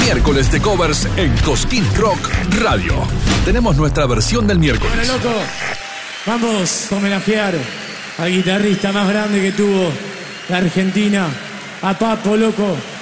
Miércoles de covers en Cosquín Rock Radio. Tenemos nuestra versión del miércoles. Bueno, loco, vamos a homenajear al guitarrista más grande que tuvo la Argentina, a Papo, loco.